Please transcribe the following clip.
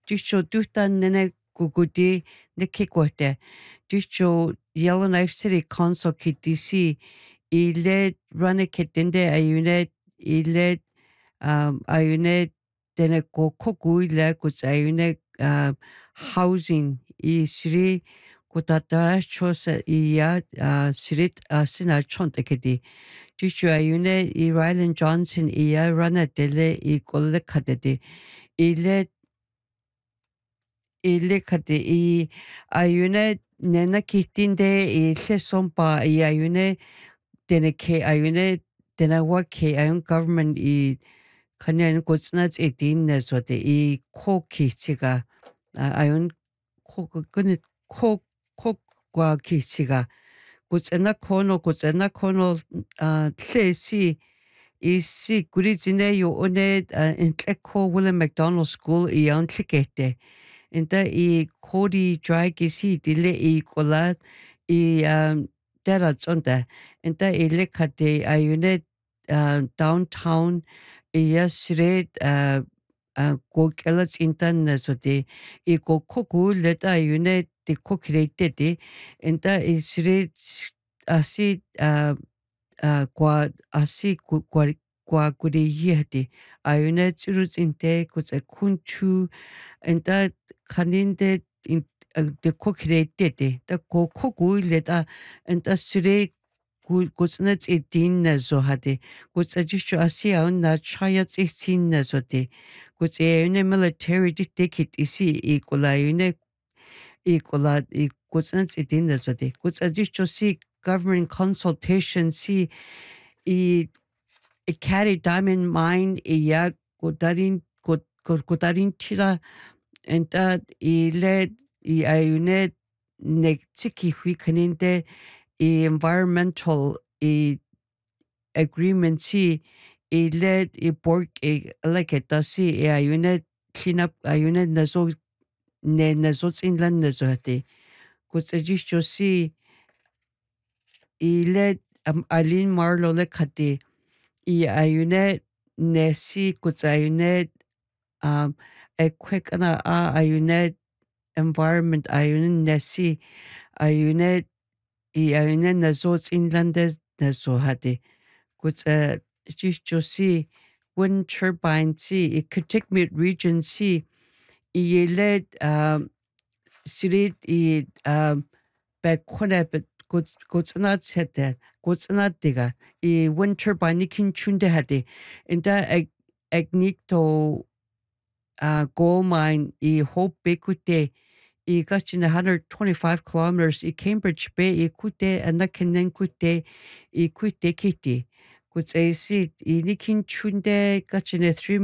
Just duhtan nene gugudi ne kikwote. Just Yellowknife City Council ki DC ile rane ketende ayune ile ayune dene ko kogu ile kuts ayune housing I siri kutatara chosa iya sirit sina chonte kedi. Just ayune I Ryland Johnson iya rana dele I kolle kadedi. Ile kade ayune nena kitinde ile sompa ayune dene ke ayune dena wake ayun government kanyan gotsnats edin nesote ko kichiga ayun ko kunit ko kwa kichiga gotsena kono tlesi isi gurizine yo one intleko William McDonald School iyan tlikete Inta Cody drag dile kola terat sonda. Inta lekate ayune downtown yasred go kelats intan sote go koku leta ayune de kokreate de inta isred asi kwa asi kwa gure yihde ayune churuz inte kutsa kunchu enta kaninde de kokreate de da go koku leta enta sure gutsnets edin zo hade guts ajishu asi aun na chayats isin zo de guts ayune military dikit isi equalayune gutsnets edin zo de guts ajishu si government consultation si carry diamond mine ya godarin tira enta ile ayune nektiki hui kaninde environmental agreement si ile borg like si ayune clean up ayune nazo inland nazo hate kutsajisho si ile Eileen Marlowe le kate ayune nesi kutsayune quick ana ayune environment ayune nesi ayune ayune nazo inland nazo hate kutsajisho wind turbine si Kitikmeot region si ile sirit bekone bet gotsnat sete gotsnat diga wind turbine kin chunde hade inda agnito gold mine hope bekute gachina 125 kilometers Cambridge Bay kute anakinen kute kute kiti kutsasi nikin chunde gachina 3